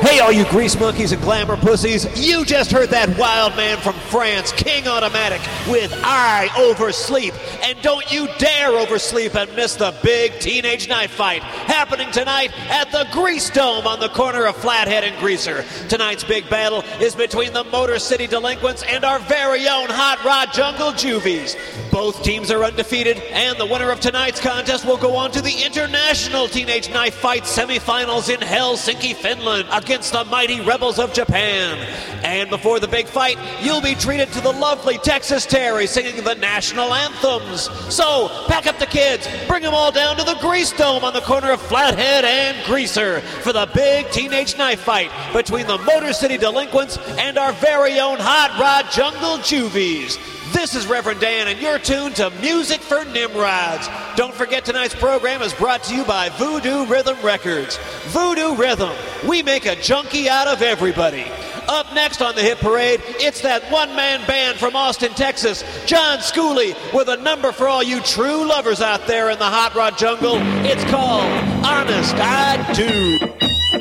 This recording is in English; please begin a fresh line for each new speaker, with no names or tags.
Hey, all you grease monkeys and glamour pussies, you just heard that wild man from France, King Automatic, with I Oversleep. And don't you dare oversleep and miss the big teenage knife fight happening tonight at the Grease Dome on the corner of Flathead and Greaser. Tonight's big battle is between the Motor City Delinquents and our very own Hot Rod Jungle Juvies. Both teams are undefeated, and the winner of tonight's contest will go on to the International Teenage Knife Fight semifinals in Helsinki, Finland, against the mighty Rebels of Japan. And before the big fight, you'll be treated to the lovely Texas Terry singing the national anthems. So, pack up the kids, bring them all down to the Grease Dome on the corner of Flathead and Greaser for the big teenage knife fight between the Motor City Delinquents and our very own Hot Rod Jungle Juvies. This is Reverend Dan, and you're tuned to Music for Nimrods. Don't forget tonight's program is brought to you by Voodoo Rhythm Records. Voodoo Rhythm, we make a junkie out of everybody. Up next on the hit parade, it's that one-man band from Austin, Texas, John Schooley, with a number for all you true lovers out there in the Hot Rod Jungle. It's called Honest I Do.